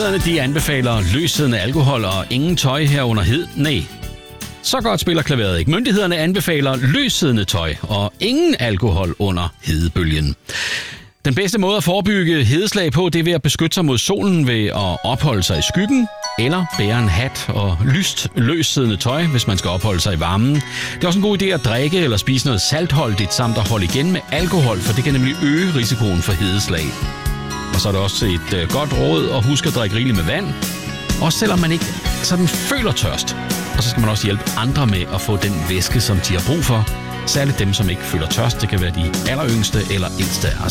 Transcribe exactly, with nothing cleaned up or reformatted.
Myndighederne de anbefaler løssiddende alkohol og ingen tøj herunder hed. Nej. Så godt spiller klaveret ikke. Myndighederne anbefaler løssiddende tøj og ingen alkohol under hedebølgen. Den bedste måde at forebygge hedeslag på, det er ved at beskytte sig mod solen ved at opholde sig i skyggen, eller bære en hat og lyst løssiddende tøj, hvis man skal opholde sig i varmen. Det er også en god idé at drikke eller spise noget saltholdigt, samt at holde igen med alkohol, for det kan nemlig øge risikoen for hedeslag. Og så er det også et øh, godt råd at huske at drikke rigeligt med vand, også selvom man ikke sådan føler tørst. Og så skal man også hjælpe andre med at få den væske, som de har brug for. Særligt dem, som ikke føler tørst. Det kan være de alleryngste eller ældste af os.